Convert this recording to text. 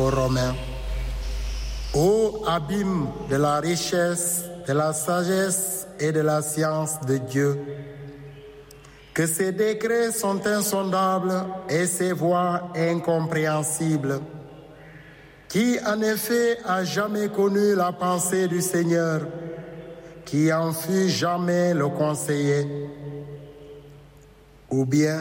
aux Romains. Ô abîme de la richesse, de la sagesse et de la science de Dieu, que ses décrets sont insondables et ses voies incompréhensibles. Qui en effet a jamais connu la pensée du Seigneur, qui en fut jamais le conseiller? Ou bien